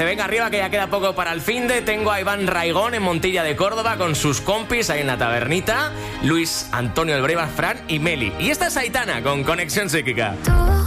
Venga arriba, que ya queda poco para el finde. Tengo a Iván Raigón en Montilla de Córdoba con sus compis ahí en la tabernita. Luis Antonio del Breva, Fran y Meli. Y esta es Aitana con Conexión Psíquica.